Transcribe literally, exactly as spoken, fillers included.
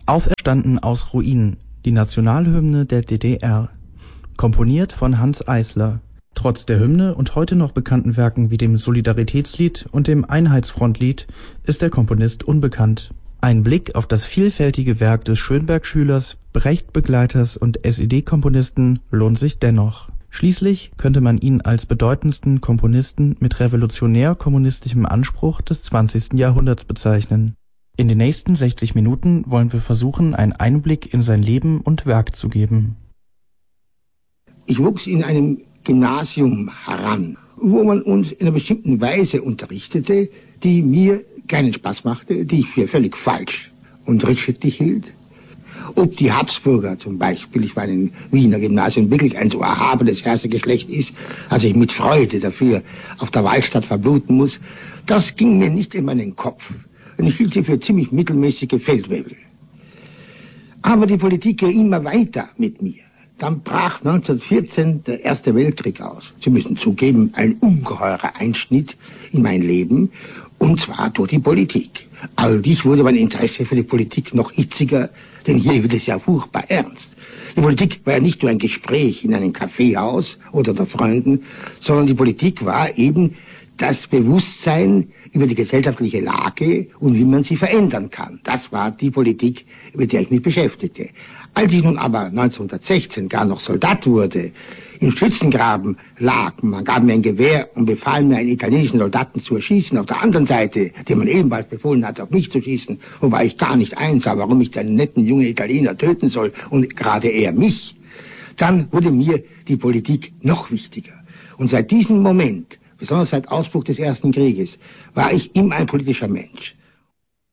Auferstanden aus Ruinen, die Nationalhymne der D D R. Komponiert von Hanns Eisler. Trotz der Hymne und heute noch bekannten Werken wie dem Solidaritätslied und dem Einheitsfrontlied ist der Komponist unbekannt. Ein Blick auf das vielfältige Werk des Schönberg-Schülers, Brecht-Begleiters und S E D-Komponisten lohnt sich dennoch. Schließlich könnte man ihn als bedeutendsten Komponisten mit revolutionär-kommunistischem Anspruch des zwanzigsten Jahrhunderts bezeichnen. In den nächsten sechzig Minuten wollen wir versuchen, einen Einblick in sein Leben und Werk zu geben. Ich wuchs in einem Gymnasium heran, wo man uns in einer bestimmten Weise unterrichtete, die mir keinen Spaß machte, die ich für völlig falsch und rückschrittlich hielt. Ob die Habsburger zum Beispiel, ich war in Wiener Gymnasium, wirklich ein so erhabenes Herrschergeschlecht ist, als ich mit Freude dafür auf der Wahlstatt verbluten muss, das ging mir nicht in meinen Kopf. Und ich hielt sie für ziemlich mittelmäßige Feldwebel. Aber die Politik ging immer weiter mit mir. Dann brach neunzehnhundertvierzehn der Erste Weltkrieg aus. Sie müssen zugeben, ein ungeheurer Einschnitt in mein Leben, und zwar durch die Politik. Allerdings wurde mein Interesse für die Politik noch hitziger, denn hier wird es ja furchtbar ernst. Die Politik war ja nicht nur ein Gespräch in einem Kaffeehaus oder unter Freunden, sondern die Politik war eben das Bewusstsein über die gesellschaftliche Lage und wie man sie verändern kann. Das war die Politik, mit der ich mich beschäftigte. Als ich nun aber neunzehnhundertsechzehn gar noch Soldat wurde, im Schützengraben lag, man gab mir ein Gewehr und befahl mir, einen italienischen Soldaten zu erschießen. Auf der anderen Seite, dem man ebenfalls befohlen hat, auf mich zu schießen, wobei ich gar nicht einsah, warum ich den netten jungen Italiener töten soll und gerade er mich. Dann wurde mir die Politik noch wichtiger. Und seit diesem Moment, besonders seit Ausbruch des Ersten Krieges, war ich immer ein politischer Mensch.